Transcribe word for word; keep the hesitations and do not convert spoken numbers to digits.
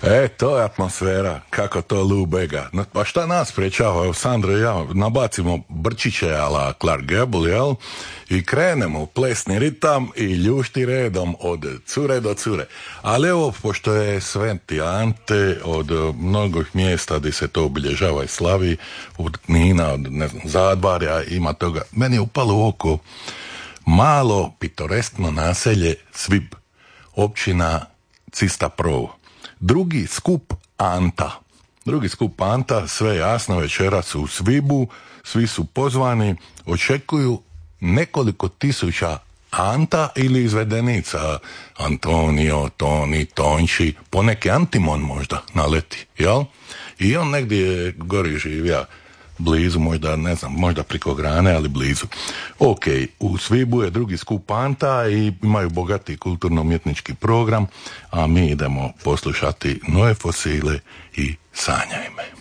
E, to je atmosfera, kako to Lou Bega. No, pa šta nas sprečava? Evo, Sandra i ja nabacimo brčiće ala Clark Gable, jel? I krenemo u plesni ritam i ljušti redom od cure do cure. Ali evo, pošto je Sveti Ante od mnogih mjesta gdje se to obilježava i slavi, od Knina, od ne znam, Zadvarja, ima toga. Meni je upalo u oko malo pitoreskno naselje Svib, općina Cista Provo. Drugi skup Anta. Drugi skup Anta, sve jasno, večeras u Svibu, svi su pozvani, očekuju nekoliko tisuća Anta ili izvedenica. Antonio, Toni, Tonči, poneki Antimon možda naleti, jel? I on negdje gori živija, blizu, možda, ne znam, možda priko grane, ali blizu. Ok, u Svibu je drugi skup Anta i imaju bogati kulturno-umjetnički program, a mi idemo poslušati Nove Fosile i Sanjaj me.